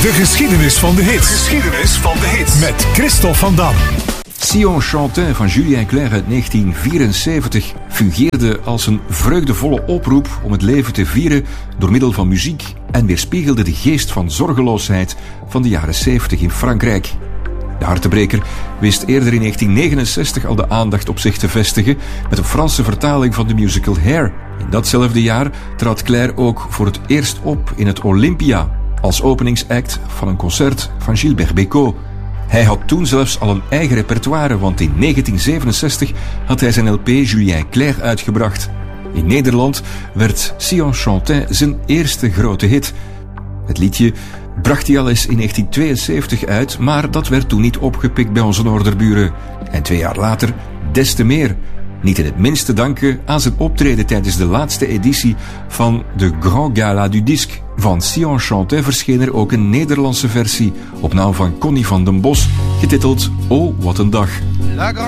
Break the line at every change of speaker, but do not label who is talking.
De geschiedenis van de hit. Geschiedenis van de hit. Met Christophe van Dam.
Sion Chantin van Julien Clerc uit 1974 fungeerde als een vreugdevolle oproep om het leven te vieren door middel van muziek en weerspiegelde de geest van zorgeloosheid van de jaren 70 in Frankrijk. De hartebreker wist eerder in 1969 al de aandacht op zich te vestigen met een Franse vertaling van de musical Hair. In datzelfde jaar trad Clerc ook voor het eerst op in het Olympia als openingsact van een concert van Gilbert Bécaud. Hij had toen zelfs al een eigen repertoire, want in 1967 had hij zijn LP Julien Clerc uitgebracht. In Nederland werd Sion Chantin zijn eerste grote hit. Het liedje bracht hij al eens in 1972 uit, maar dat werd toen niet opgepikt bij onze Noorderburen. En 2 jaar later des te meer. Niet in het minste danken aan zijn optreden tijdens de laatste editie van de Grand Gala du Disque. Van Sion Chantin verscheen er ook een Nederlandse versie op naam van Connie van den Bos, getiteld Oh, wat een dag.